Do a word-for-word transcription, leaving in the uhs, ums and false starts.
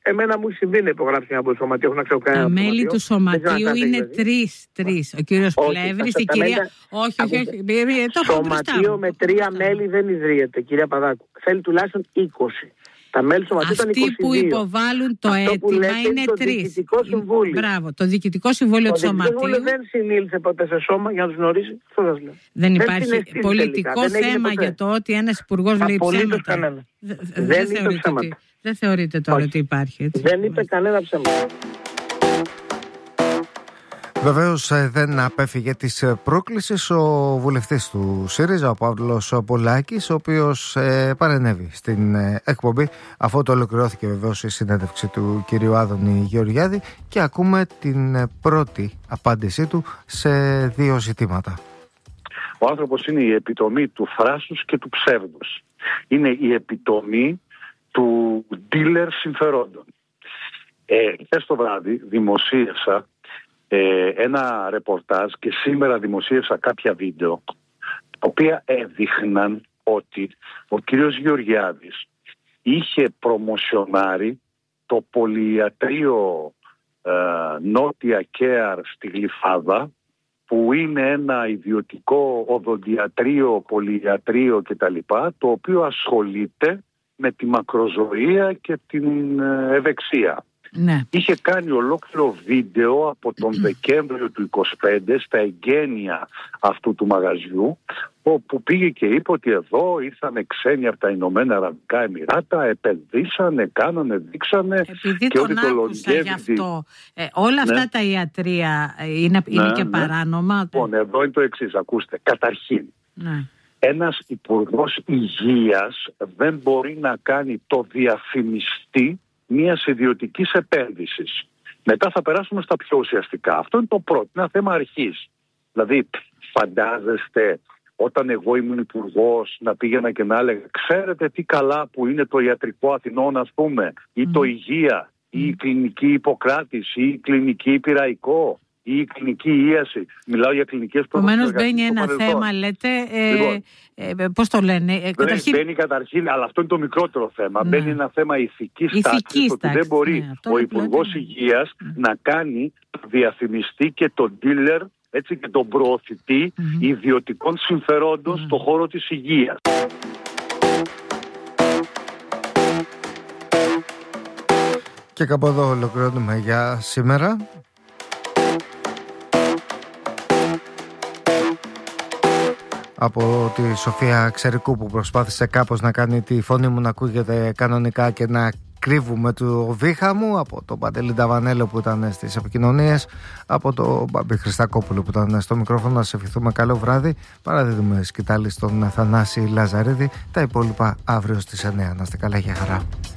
εμένα μου συμβεί να υπογράψει ένα από το σωματείο. Να ξέρω τα μέλη του σωματείου είναι τρεις. Τρεις. Ο κύριος Πλεύρης, η κυρία. Όχι, όχι, όχι. Σωματείο με τρία μέλη δεν ιδρύεται, κυρία Παδάκου. Θέλει τουλάχιστον είκοσι. Τα μέλη του σωματείου ήταν είκοσι δύο. Αυτοί που υποβάλλουν το αίτημα είναι το τρεις. Διοικητικό Συμβούλιο. Μπράβο, το Διοικητικό Συμβούλιο του Σωματείου. Το Διοικητικό Συμβούλιο δεν συνήλθε ποτέ σε σώμα για να του γνωρίσει. Αυτό σας λέω. Δεν υπάρχει πολιτικό θέμα για το ότι ένας υπουργός λέει ψέματα. Δεν θεωρείτε τώρα ότι υπάρχει. Δεν είπε κανένα ψέμα. Βεβαίως δεν απέφυγε της πρόκλησης ο βουλευτής του ΣΥΡΙΖΑ, ο Παύλος Πολάκης, ο οποίος ε, παρενέβη στην ε, εκπομπή, αφού το ολοκληρώθηκε βεβαίως η συνέντευξη του κυρίου Άδωνη Γεωργιάδη, και ακούμε την ε, πρώτη απάντησή του σε δύο ζητήματα. Ο άνθρωπος είναι η επιτομή του θράσους και του ψεύδους. Είναι η επιτομή του dealer συμφερόντων. Ε, χθες το βράδυ δημοσίευσα Ε, ένα ρεπορτάζ και σήμερα δημοσίευσα κάποια βίντεο τα οποία έδειχναν ότι ο κύριος Γεωργιάδης είχε προμοσιονάρει το πολυιατρείο ε, Νότια Κέαρ στη Γλυφάδα, που είναι ένα ιδιωτικό οδοντιατρείο, πολυιατρείο κτλ, το οποίο ασχολείται με τη μακροζωία και την ε, ευεξία. Ναι. Είχε κάνει ολόκληρο βίντεο από τον Δεκέμβριο του είκοσι πέντε στα εγγένεια αυτού του μαγαζιού, όπου πήγε και είπε ότι εδώ ήρθαν ξένοι από τα Ηνωμένα Αραβικά Εμιράτα, επενδύσανε, κάνανε, δείξανε. Επειδή και τον ότι άκουσα γι' αυτό, ε, όλα αυτά, ναι, τα ιατρεία είναι, είναι ναι, και ναι, παράνομα. Λοιπόν, εδώ είναι το εξής, ακούστε. Καταρχήν, ναι, ένας υπουργός υγείας δεν μπορεί να κάνει το διαφημιστή μιας ιδιωτικής επένδυσης. Μετά θα περάσουμε στα πιο ουσιαστικά. Αυτό είναι το πρώτο, είναι ένα θέμα αρχής. Δηλαδή, φαντάζεστε όταν εγώ ήμουν υπουργός να πήγαινα και να έλεγα, ξέρετε τι καλά που είναι το ιατρικό Αθηνών, ας πούμε, ή mm. το Υγεία, ή η κλινική Ιπποκράτης, ή η κλινική Πειραϊκό, ή η κλινική Ίαση. Μιλάω για κλινικές προγραμματικές. Επομένως μπαίνει ένα παρελθόν. θέμα, λέτε, ε, λοιπόν, ε, πώς το λένε. Ε, καταρχήν... Μπαίνει καταρχήν, αλλά αυτό είναι το μικρότερο θέμα. Ναι. Μπαίνει ένα θέμα ηθικής Ηθική τάξης, ότι δεν μπορεί ναι, ο Υπουργός ναι. Υγείας ναι. να κάνει το διαφημιστή και τον dealer, έτσι, και τον προωθητή mm-hmm. ιδιωτικών συμφερόντων mm-hmm. στον χώρο της υγείας. Και κάπου εδώ ολοκληρώνουμε για σήμερα. Από τη Σοφία Ξερικού, που προσπάθησε κάπως να κάνει τη φωνή μου να ακούγεται κανονικά και να κρύβουμε το βήχα μου, από τον Παντελή Νταβανέλο που ήταν στις επικοινωνίες, από τον Μπαμπή Χριστακόπουλο που ήταν στο μικρόφωνο. Να σε ευχηθούμε καλό βράδυ. Παραδίδουμε σκητάλη στον Θανάση Λαζαρίδη. Τα υπόλοιπα αύριο στις εννιά. Να είστε καλά, για χαρά.